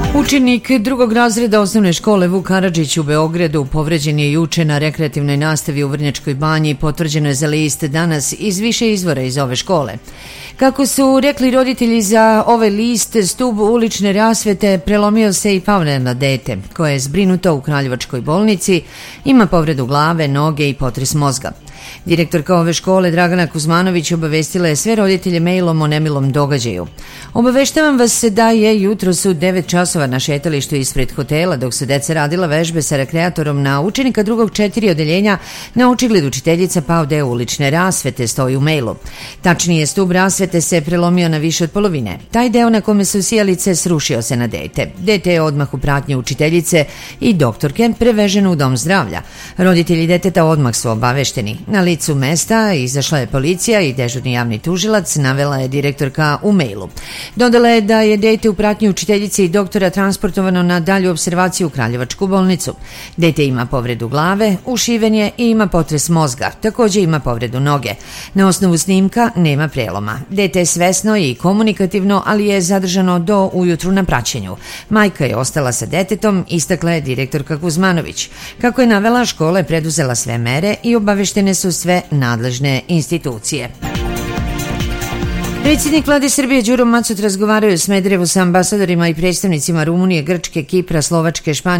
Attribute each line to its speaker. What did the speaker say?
Speaker 1: Učenik drugog razreda osnovne škole Vuk Karadžić u Beogradu povređen je juče na rekreativnoj nastavi u Vrnjačkoj Banji, potvrđeno je za list Danas iz više izvora iz ove škole. Kako su rekli roditelji za ovaj list, stub ulične rasvete prelomio se i pao na dete, koje je zbrinuto u Kraljevačkoj bolnici, ima povredu glave, noge i potres mozga. Direktorka ove škole Dragana Kuzmanović obavestila je sve roditelje mailom o nemilom događaju. Obaveštavam vas da je jutros u 9 časova na šetalištu ispred hotela, dok su deca radila vežbe sa rekreatorom, na učenika drugog 4 odeljenja na očigled učiteljica pao deo ulične rasvete, stoji u mailu. Tačnije, stub rasvete se prelomio na više od polovine. Taj deo na kome su sijalice srušio se na dete. Dete je odmah u pratnji učiteljice i doktorke preveženo u dom zdravlja. Roditelji deteta odmah su obavešteni. Na licu mesta izašla je policija i dežurni javni tužilac, navela je direktorka u mailu. Dodala je da je dete u pratnji učiteljice i doktora transportovano na dalju observaciju u Kraljevačku bolnicu. Dete ima povredu glave, ušiven je i ima potres mozga. Također ima povredu noge. Na osnovu snimka nema preloma. Dete je svesno i komunikativno, ali je zadržano do ujutru na praćenju. Majka je ostala sa detetom, istakla je direktorka Kuzmanović. Kako je navela, škola je preduzela sve mere i obaveštene su sve nadležne institucije. Predsjednik Vlade Srbije Đuro Macot razgovarao je u Smederevu sa ambasadorima i predstavnicima Rumunije, Grčke, Kipra, Slovačke, Španije